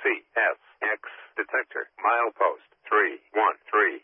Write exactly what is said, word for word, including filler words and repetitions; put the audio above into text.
C S X detector. Milepost three one three.